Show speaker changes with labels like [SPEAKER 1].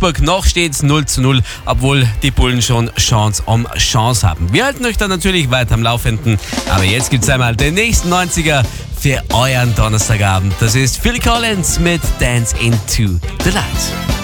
[SPEAKER 1] Salzburg. Noch steht es 0:0, obwohl die Bullen schon Chance um Chance haben. Wir halten euch dann natürlich weiter am Laufenden. Aber jetzt gibt es einmal den nächsten 90er für euren Donnerstagabend. Das ist Phil Collins mit Dance into the Light.